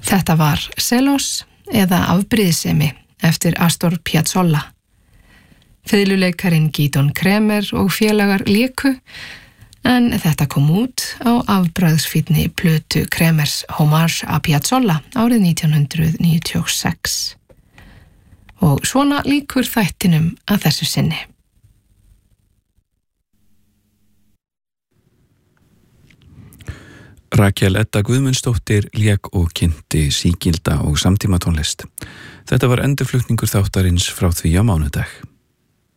Þetta var Selos eða Afbrýðisemi eftir Astor Piazzolla. Fiðluleikarin Gidon Kremer og félagar léku, en þetta kom út á afbragðsfínni plötu Kremers Hommage à Piazzolla árið 1996. Og svona lýkur þættinum að þessu sinni. Rakel Edda Guðmundsdóttir lék og kynnti sígilda og samtímatónlist. Þetta var endurflutningur þáttarins frá því á mánudag.